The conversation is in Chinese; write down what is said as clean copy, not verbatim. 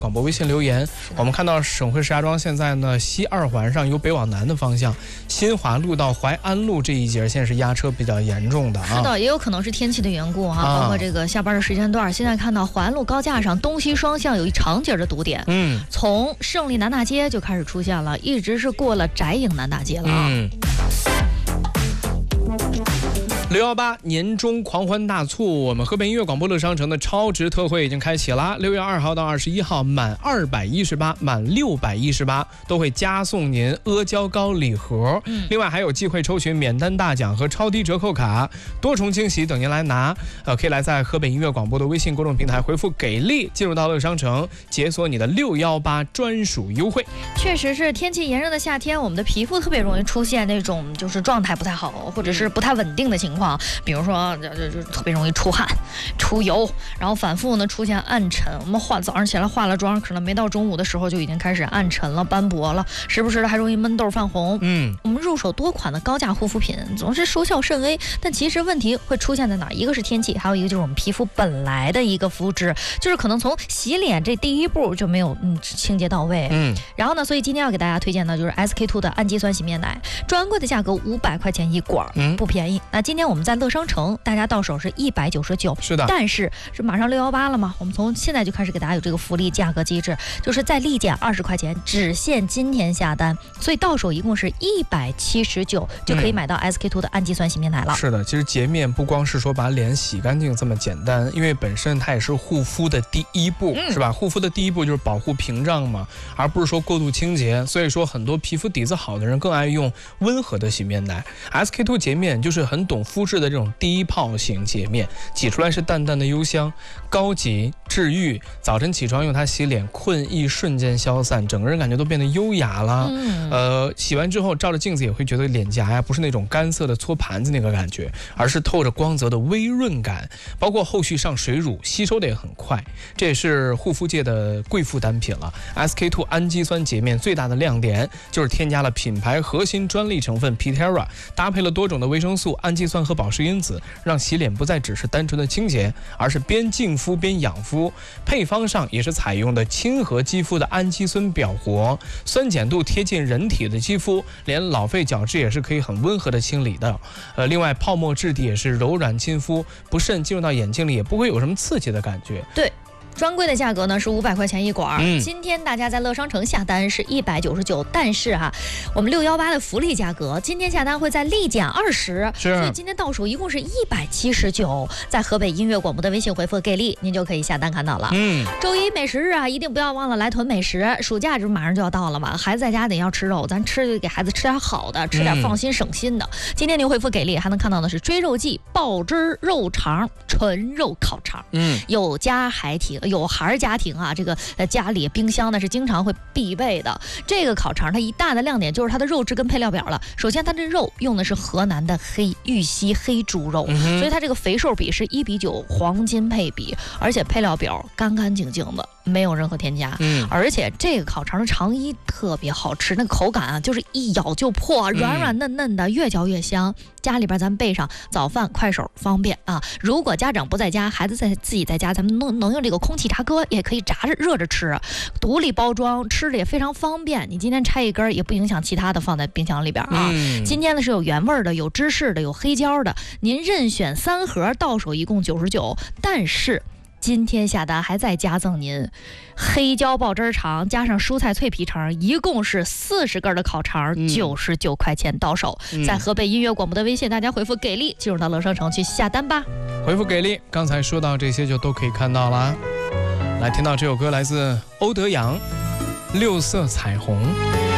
广播微信留言，我们看到省会石家庄现在呢，西二环上由北往南的方向，新华路到淮安路这一节现在是压车比较严重的啊。 是的，也有可能是天气的缘故哈，包括这个下班的时间段，现在看到淮安路高架上东西双向有一长节的堵点，从胜利南大街就开始出现了，一直是过了翟营南大街了啊。 618年终狂欢大促，我们河北音乐广播乐商城的超值特惠已经开启了。6月2号到21号，满218、满618都会加送您阿胶糕礼盒。另外还有机会抽取免单大奖和超低折扣卡，多重惊喜等您来拿。可以来在河北音乐广播的微信公众平台回复“给力”，进入到乐商城，解锁你的618专属优惠。 确实是天气炎热的夏天，我们的皮肤特别容易出现那种就是状态不太好，或者是不太稳定的情况。比如说就特别容易出汗出油，然后反复呢出现暗沉，我们早上起来化了妆，可能没到中午的时候就已经开始暗沉了斑驳了，时不时的还容易闷痘泛红。我们入手多款的高价护肤品总是收效甚微，但其实问题会出现在哪儿？一个是天气，还有一个就是我们皮肤本来的一个肤质，就是可能从洗脸这第一步就没有清洁到位。然后呢，所以今天要给大家推荐的就是 SK2 的氨基酸洗面奶，专柜的价格500块钱一管，不便宜。那今天我们在乐商城，大家到手是199， 是的。 但是马上618了嘛，我们从现在就开始给大家有这个福利价格机制，就是再立减20块钱，只限今天下单，所以到手一共是179，就可以买到 SK2 的氨基酸洗面奶了。 是的，其实洁面不光是说把脸洗干净这么简单，因为本身它也是护肤的第一步，是吧？护肤的第一步就是保护屏障嘛，而不是说过度清洁。所以说很多皮肤底子好的人更爱用温和的洗面奶。SK2 洁面就是很懂肤质的这种低泡型洁面，挤出来是淡淡的幽香，高级治愈。早晨起床用它洗脸，困意瞬间消散，整个人感觉都变得优雅了。洗完之后照着镜子也会觉得脸颊呀不是那种干涩的搓盘子那个感觉，而是透着光泽的微润感。包括后续上水乳，吸收的也很快，这也是护肤界的贵妇单品了。SK2 氨基酸洁面最大的亮点就是添加了品牌核心专利成分 Pitera， 搭配了多种的维生素、氨基酸和保湿因子，让洗脸不再只是单纯的清洁，而是边净肤边养肤。配方上也是采用的亲和肌肤的氨基酸表活，酸碱度贴近人体的肌肤，连老废角质也是可以很温和的清理的。另外泡沫质地也是柔软亲肤，不慎进入到眼睛里也不会有什么刺激的感觉。 对。专柜的价格呢是500块钱一管，今天大家在乐商城下单是199，但是我们618的福利价格，今天下单会再立减20，所以今天到手一共是179。在河北音乐广播的微信回复“给力”，您就可以下单看到了。周一美食日一定不要忘了来囤美食，暑假这马上就要到了嘛，孩子在家得要吃肉，咱给孩子吃点好的，吃点放心省心的。今天您回复“给力”，还能看到的是追肉季爆汁肉肠、纯肉烤肠，有孩儿家庭这个家里冰箱呢是经常会必备的。这个烤肠它一大的亮点就是它的肉质跟配料表了。首先它这肉用的是河南的玉溪黑猪肉，所以它这个肥瘦比是1:9，黄金配比，而且配料表干干净净的，没有任何添加。而且这个烤肠的肠衣特别好吃，那个口感就是一咬就破，软软嫩嫩的，越嚼越香。家里边咱备上早饭快手方便如果家长不在家，孩子自己在家，咱们能用这个空气炸锅，也可以炸着热着吃，独立包装，吃着也非常方便。你今天拆一根也不影响其他的放在冰箱里边今天呢是有原味的，有芝士的，有黑椒的，您任选3盒，到手一共99。但是今天下单还再加赠您黑椒爆汁肠加上蔬菜脆皮肠，一共是40根的烤肠，99块钱到手。在河北音乐广播的微信，大家回复“给力”，进入到乐商城去下单吧。 回复“给力”，刚才说到这些就都可以看到了。来听到这首歌，来自欧德阳，《六色彩虹》。